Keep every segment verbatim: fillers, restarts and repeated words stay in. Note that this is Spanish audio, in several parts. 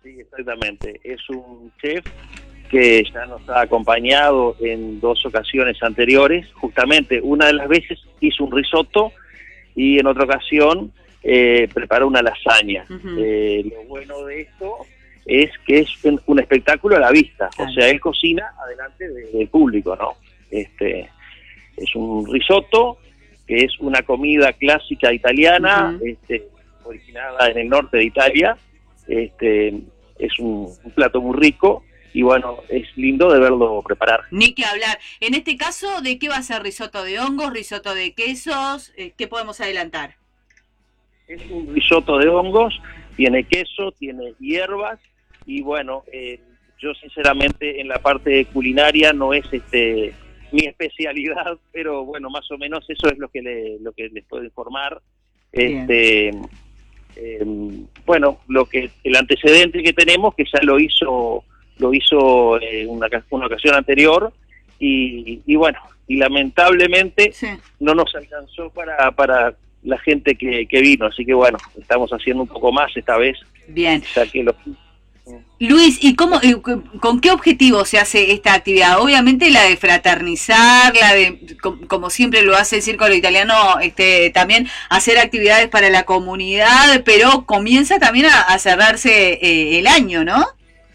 Sí, exactamente. Es un chef que ya nos ha acompañado en dos ocasiones anteriores. Justamente una de las veces hizo un risotto y en otra ocasión eh, preparó una lasaña. Uh-huh. eh, lo bueno de esto es que es un, un espectáculo a la vista. Claro. O sea, él cocina adelante de, del público, ¿no? Este, es un risotto, que es una comida clásica italiana, uh-huh. este, originada en el norte de Italia. Este, es un, un plato muy rico y bueno, es lindo de verlo preparar. Ni que hablar. En este caso, ¿de qué va a ser? ¿Risotto de hongos, risotto de quesos? ¿Qué podemos adelantar? Es un risotto de hongos, tiene queso, tiene hierbas y bueno, eh, yo sinceramente en la parte culinaria no es este mi especialidad, pero bueno, más o menos eso es lo que le, lo que les puedo informar. Bien. Este Eh, bueno, lo que el antecedente que tenemos, que ya lo hizo lo hizo eh, una, una ocasión anterior y, y bueno, y lamentablemente sí. no nos alcanzó para para la gente que, que vino, así que bueno, estamos haciendo un poco más esta vez. Bien. Ya que lo... Luis, ¿y cómo, con qué objetivo se hace esta actividad? Obviamente la de fraternizar, la de, como siempre lo hace el Círculo Italiano, este, también hacer actividades para la comunidad, pero comienza también a, a cerrarse eh, el año, ¿no?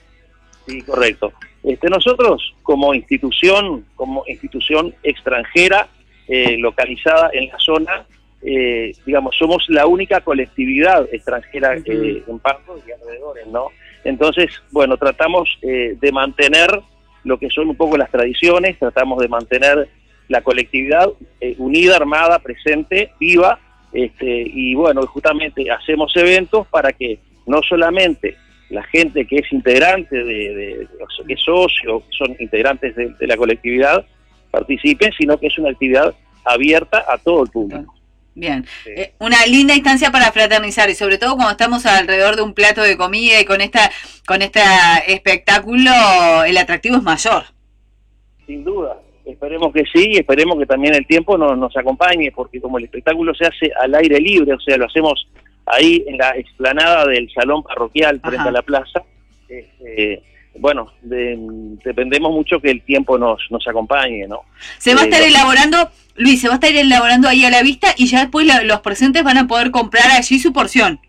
Sí, correcto. Este, nosotros como institución, como institución extranjera eh, localizada en la zona, eh, digamos, somos la única colectividad extranjera uh-huh. eh, en Pampos y alrededores, ¿no? Entonces, bueno, tratamos eh, de mantener lo que son un poco las tradiciones, tratamos de mantener la colectividad eh, unida, armada, presente, viva, este, y bueno, justamente hacemos eventos para que no solamente la gente que es integrante, de, de, que es socio, son integrantes de, de la colectividad, participen, sino que es una actividad abierta a todo el público. Bien, sí. eh, una linda instancia para fraternizar y sobre todo cuando estamos alrededor de un plato de comida y con esta con este espectáculo el atractivo es mayor. Sin duda, esperemos que sí y esperemos que también el tiempo nos, nos acompañe porque como el espectáculo se hace al aire libre, o sea, lo hacemos ahí en la explanada del salón parroquial frente Ajá. a la plaza, este, bueno, de, dependemos mucho que el tiempo nos, nos acompañe, ¿no? Se va a estar eh, elaborando, Luis, se va a estar elaborando ahí a la vista y ya después la, los presentes van a poder comprar allí su porción.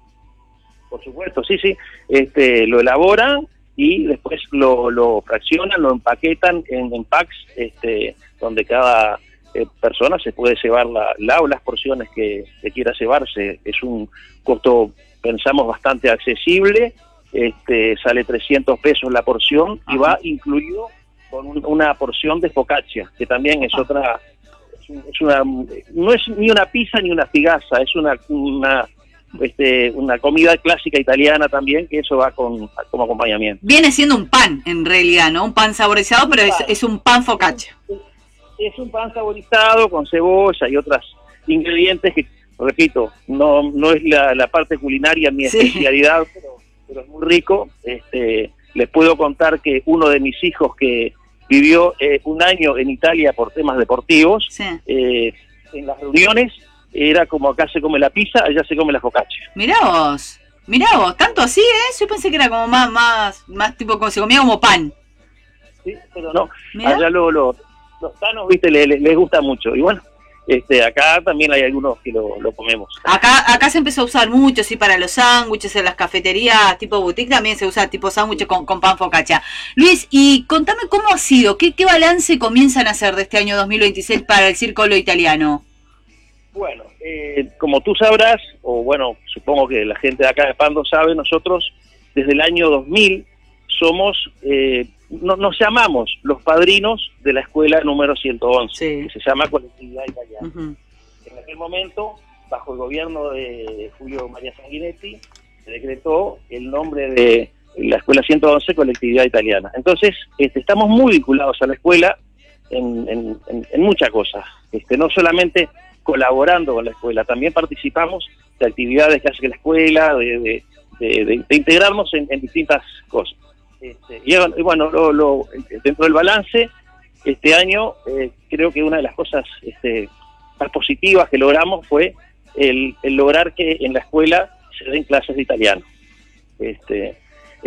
Por supuesto, sí, sí, este, lo elaboran y después lo, lo fraccionan, lo empaquetan en, en packs, este, donde cada eh, persona se puede llevar la, la o las porciones que, que quiera llevarse. Es un costo, pensamos, bastante accesible. Este, sale trescientos pesos la porción Ajá. y va incluido con un, una porción de focaccia, que también es otra, es, un, es una, no es ni una pizza ni una figaza, es una, una, este, una comida clásica italiana también, que eso va con como acompañamiento. Viene siendo un pan en realidad, ¿no? Un pan saborizado, pero es, es un pan focaccia. Es, es un pan saborizado con cebolla y otros ingredientes que, repito, no, no es la, la parte culinaria mi sí. especialidad, pero pero es muy rico. Este, les puedo contar que uno de mis hijos que vivió eh, un año en Italia por temas deportivos, sí. eh, en las reuniones era como acá se come la pizza, allá se come la focaccia. Mirá vos, mirá vos, tanto así, ¿eh? Yo pensé que era como más, más, más tipo como se comía como pan. Sí, pero no, ¿Mirá? allá lo, lo, los tanos, viste, les, les gusta mucho, y bueno, Este, acá también hay algunos que lo, lo comemos. Acá acá se empezó a usar mucho, sí, para los sándwiches, en las cafeterías tipo boutique también se usa tipo sándwiches con, con pan focaccia. Luis, y contame cómo ha sido, qué, qué balance comienzan a hacer de este año dos mil veintiséis para el Círculo Italiano. Bueno, eh, como tú sabrás, o bueno, supongo que la gente de acá de Pando sabe, nosotros desde el año dos mil somos... Eh, No, nos llamamos los padrinos de la escuela número ciento once, sí. que se llama Colectividad Italiana. Uh-huh. En aquel momento, bajo el gobierno de Julio María Sanguinetti, se decretó el nombre de la escuela ciento once, Colectividad Italiana. Entonces, este, estamos muy vinculados a la escuela en, en, en, en muchas cosas. Este, no solamente colaborando con la escuela, también participamos de actividades que hace la escuela, de, de, de, de, de integrarnos en, en distintas cosas. Este, y bueno, lo, lo, dentro del balance, este año eh, creo que una de las cosas este, más positivas que logramos fue el, el lograr que en la escuela se den clases de italiano. Este,